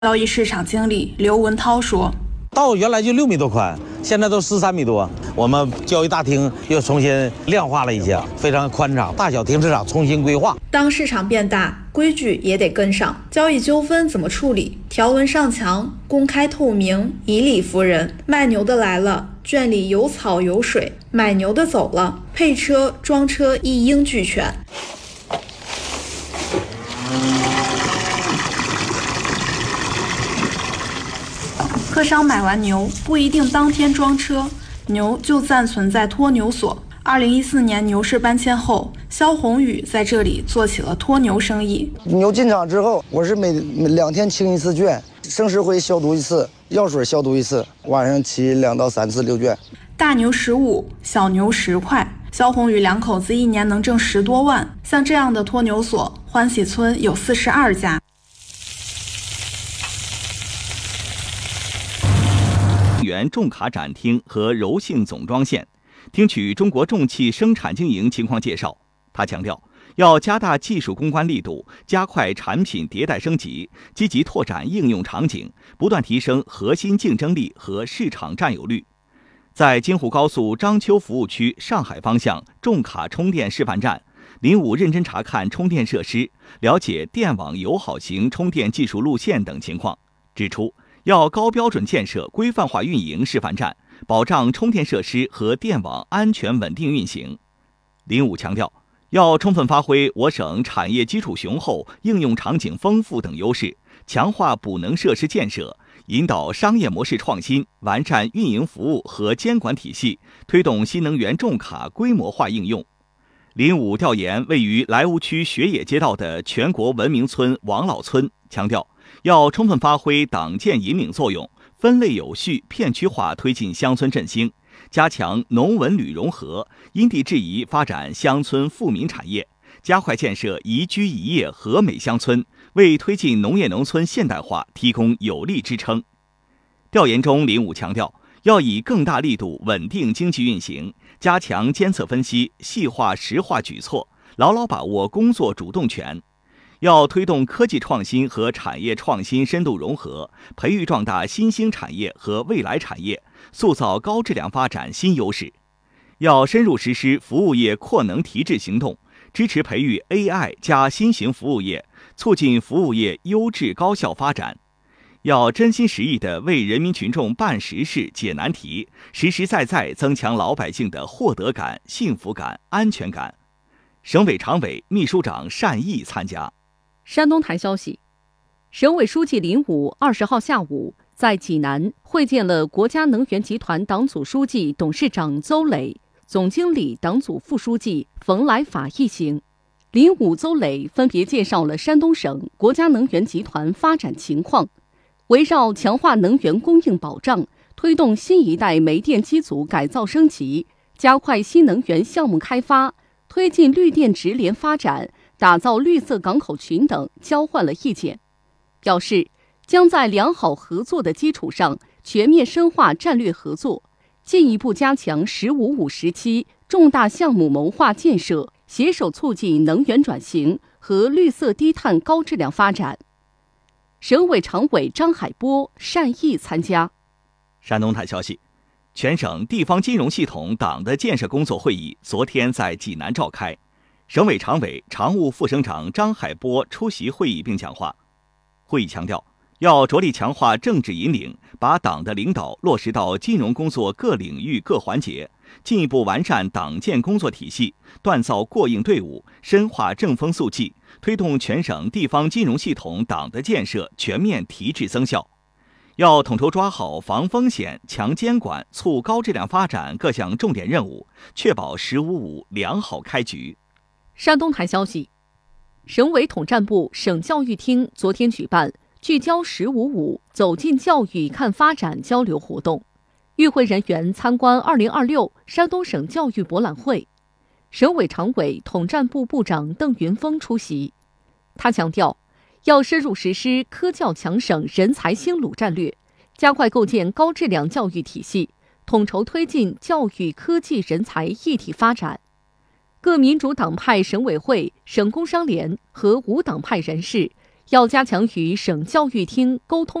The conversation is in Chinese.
交易市场经理刘文涛说：“ 道原来就6米多宽，现在都13米多。我们交易大厅又重新量化了一些，非常宽敞，大小停车场重新规划。 当市场变大，规矩也得跟上。交易纠纷怎么处理？条文上墙，公开透明，以理服人。卖牛的来了，圈里有草有水；买牛的走了，配车装车一应俱全。”客商买完牛不一定当天装车，牛就暂存在托牛所。2014年牛市搬迁后，肖宏宇在这里做起了托牛生意。 牛进场之后，我是每2天清一次圈，生石灰消毒一次，药水消毒一次，晚上骑2到3次溜圈。 大牛15，小牛10块。肖宏宇两口子一年能挣10多万。像这样的托牛所，欢喜村有42家。 原重卡展厅和柔性总装线，听取中国重汽生产经营情况介绍。他强调，要加大技术攻关力度，加快产品迭代升级，积极拓展应用场景，不断提升核心竞争力和市场占有率。在京沪高速章丘服务区上海方向重卡充电示范站，林武认真查看充电设施，了解电网友好型充电技术路线等情况，指出要高标准建设规范化运营示范站，保障充电设施和电网安全稳定运行。林武强调，要充分发挥我省产业基础雄厚、应用场景丰富等优势，强化补能设施建设，引导商业模式创新，完善运营服务和监管体系，推动新能源重卡规模化应用。林武调研位于莱芜区学野街道的全国文明村王老村，强调要充分发挥党建引领作用，分类有序、片区化推进乡村振兴，加强农文旅融合，因地制宜发展乡村富民产业，加快建设宜居宜业和美乡村，为推进农业农村现代化提供有力支撑。调研中，林武强调，要以更大力度稳定经济运行，加强监测分析，细化实化举措，牢牢把握工作主动权。要推动科技创新和产业创新深度融合，培育壮大新兴产业和未来产业，塑造高质量发展新优势。要深入实施服务业扩能提质行动，支持培育 AI 加新型服务业，促进服务业优质高效发展。要真心实意地为人民群众办实事、解难题，实实在在增强老百姓的获得感、幸福感、安全感。省委常委、秘书长单毅参加。 山东台消息，省委书记林武20号下午在济南会见了国家能源集团党组书记、董事长邹磊、总经理、党组副书记冯来法一行。林武、邹磊分别介绍了山东省国家能源集团发展情况，围绕强化能源供应保障，推动新一代煤电机组改造升级，加快新能源项目开发，推进绿电直联发展，打造绿色港口群等交换了意见，表示将在良好合作的基础上全面深化战略合作，进一步加强“15-5”时期重大项目谋划建设，携手促进能源转型和绿色低碳高质量发展。省委常委张海波、单毅参加。 山东台消息，全省地方金融系统党的建设工作会议昨天在济南召开。省委常委、常务副省长张海波出席会议并讲话。会议强调，要着力强化政治引领，把党的领导落实到金融工作各领域各环节，进一步完善党建工作体系，锻造过硬队伍，深化正风肃纪，推动全省地方金融系统党的建设全面提质增效。要统筹抓好防风险、强监管、促高质量发展各项重点任务，确保“15-5”良好开局。 山东台消息，省委统战部省教育厅昨天举办聚焦“15-5”走进教育看发展交流活动，与会人员参观2026山东省教育博览会。省委常委、统战部部长邓云峰出席。他强调，要深入实施科教强省人才兴鲁战略，加快构建高质量教育体系，统筹推进教育科技人才一体发展。各民主党派省委会、省工商联和无党派人士要加强与省教育厅沟通。